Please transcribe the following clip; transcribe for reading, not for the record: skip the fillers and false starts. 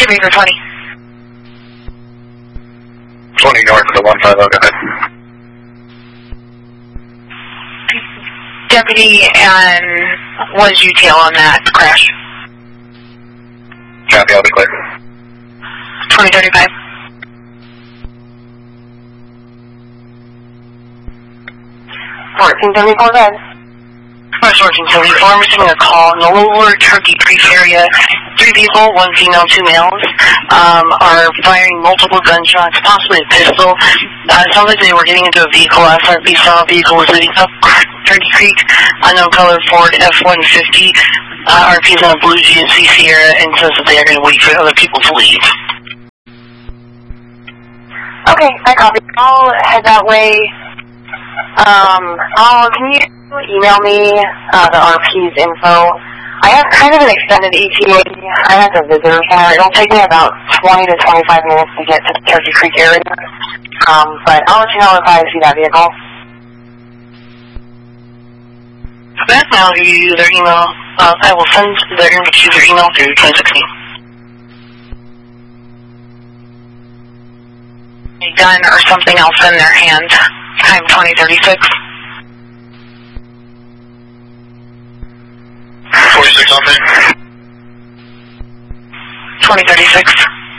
Beaver 20. 20 north of the 150, go ahead. Deputy, and what is UTL on that crash? Copy, I'll be clear. 2035. Go ahead. 1474, I'm receiving a call in the Lower Turkey Creek area. 3 people, 1 female, 2 males, are firing multiple gunshots, possibly a pistol. It sounds like they were getting into a vehicle. SRP saw a vehicle was leading up Turkey Creek, unknown color Ford F-150. RP's on a blue GMC Sierra and says that they are going to wait for other people to leave. Okay, I copy. I'll head that way. Can you email me the RP's info? I have kind of an extended ETA. I have a visitor center. It'll take me about 20 to 25 minutes to get to the Turkey Creek area. But I'll let you know if I see that vehicle. Back now, I'll give you their email. I will send their email through 2016. A gun or something else in their hand. Time 2036. 46 something. 2036.